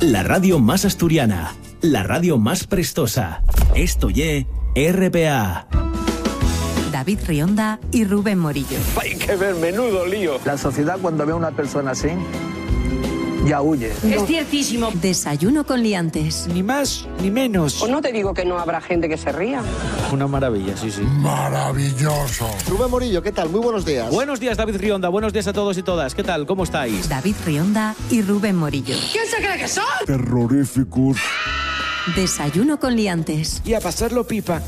la radio más asturiana, la radio más prestosa. Esto ye RPA. David Rionda y Rubén Morillo. Hay que ver, menudo lío. La sociedad, cuando ve a una persona así, ya huye. Es ciertísimo. Desayuno con liantes. Ni más ni menos. Pues no te digo que no habrá gente que se ría. Una maravilla, sí, sí. Maravilloso. Rubén Morillo, ¿qué tal? Muy buenos días. Buenos días, David Rionda. Buenos días a todos y todas. ¿Qué tal? ¿Cómo estáis? David Rionda y Rubén Morillo. ¿Quién se cree que son? Terroríficos. Desayuno con liantes. Y a pasarlo pipa.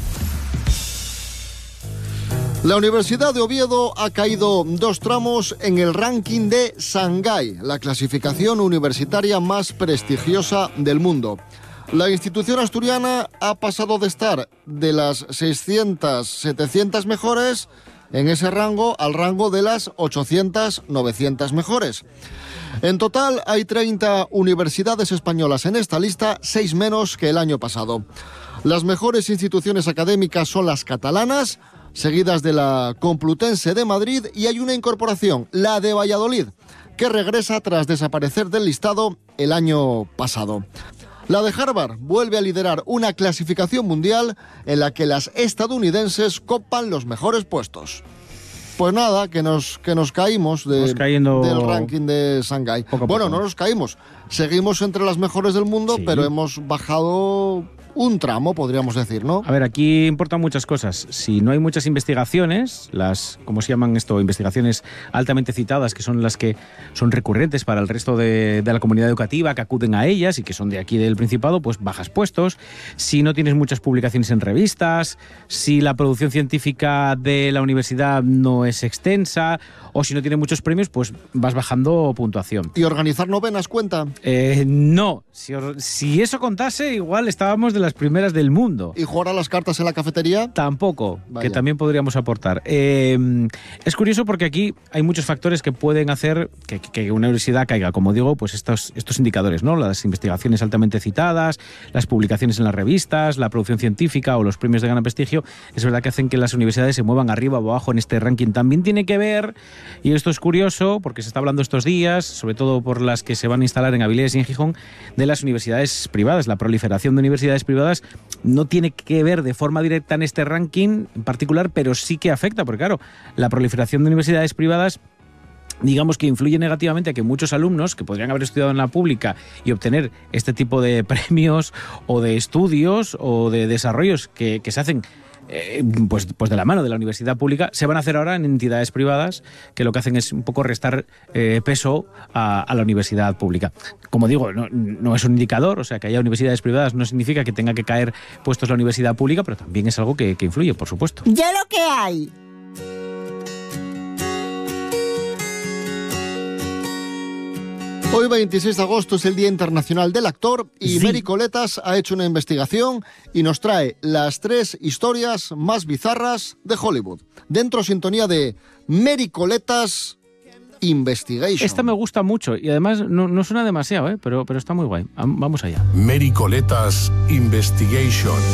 La Universidad de Oviedo ha caído 2 tramos en el ranking de Shanghái, la clasificación universitaria más prestigiosa del mundo. La institución asturiana ha pasado de estar de las 600, 700 mejores en ese rango al rango de las 800, 900 mejores. En total hay 30 universidades españolas en esta lista, 6 menos que el año pasado. Las mejores instituciones académicas son las catalanas, seguidas de la Complutense de Madrid, y hay una incorporación, la de Valladolid, que regresa tras desaparecer del listado el año pasado. La de Harvard vuelve a liderar una clasificación mundial en la que las estadounidenses copan los mejores puestos. Pues nada, que nos caímos del ranking de Shanghái. Bueno, no nos caímos, seguimos entre las mejores del mundo, sí, pero hemos bajado un tramo, podríamos decir, ¿no? A ver, aquí importan muchas cosas. Si no hay muchas investigaciones, las, ¿cómo se llaman esto? Investigaciones altamente citadas, que son las que son recurrentes para el resto de la comunidad educativa, que acuden a ellas y que son de aquí del Principado, pues bajas puestos. Si no tienes muchas publicaciones en revistas, si la producción científica de la universidad no es extensa, o si no tiene muchos premios, pues vas bajando puntuación. ¿Y organizar novenas cuenta? No. Si eso contase, igual estábamos de las primeras del mundo. ¿Y jugar a las cartas en la cafetería? Tampoco, Vaya. Que también podríamos aportar. Es curioso porque aquí hay muchos factores que pueden hacer que una universidad caiga, como digo, pues estos indicadores, ¿no? Las investigaciones altamente citadas, las publicaciones en las revistas, la producción científica o los premios de gran prestigio, es verdad que hacen que las universidades se muevan arriba o abajo en este ranking. También tiene que ver, y esto es curioso porque se está hablando estos días, sobre todo por las que se van a instalar en Avilés y en Gijón, de las universidades privadas. La proliferación de universidades privadas no tiene que ver de forma directa en este ranking en particular, pero sí que afecta, porque claro, la proliferación de universidades privadas, digamos que influye negativamente a que muchos alumnos que podrían haber estudiado en la pública y obtener este tipo de premios o de estudios o de desarrollos que se hacen pues de la mano de la universidad pública, se van a hacer ahora en entidades privadas que lo que hacen es un poco restar peso a la universidad pública. Como digo, no es un indicador, o sea, que haya universidades privadas no significa que tenga que caer puestos la universidad pública, pero también es algo que influye, por supuesto. ¡Ya lo que hay! Hoy, 26 de agosto, es el Día Internacional del Actor y sí, Mary Coletas ha hecho una investigación y nos trae las 3 historias más bizarras de Hollywood. Dentro, sintonía de Mary Coletas Investigation. Esta me gusta mucho y además no suena demasiado, pero está muy guay. Vamos allá. Mary Coletas Investigation.